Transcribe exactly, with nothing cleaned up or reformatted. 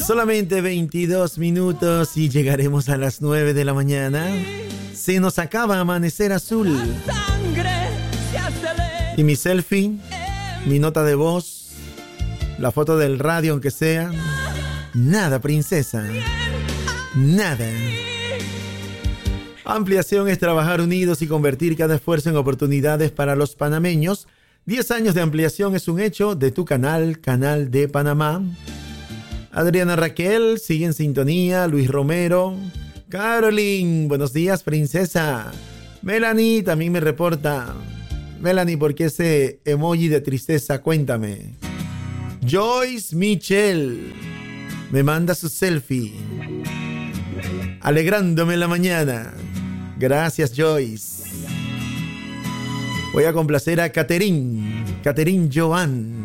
Solamente veintidós minutos y llegaremos a las nueve de la mañana. Se nos acaba Amanecer Azul. Y mi selfie, mi nota de voz, la foto del radio aunque sea. Nada, princesa. Nada. Ampliación es trabajar unidos y convertir cada esfuerzo en oportunidades para los panameños. Diez años de ampliación es un hecho de tu canal, Canal de Panamá. Adriana Raquel, sigue en sintonía. Luis Romero. Caroline, buenos días, princesa. Melanie también me reporta. Melanie, ¿por qué ese emoji de tristeza? Cuéntame. Joyce Michel me manda su selfie, alegrándome la mañana. Gracias, Joyce. Voy a complacer a Caterín, Caterín Joan.